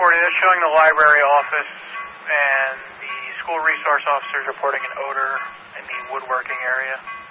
reporting. It's showing the library office and the school resource officers reporting an odor in the woodworking area.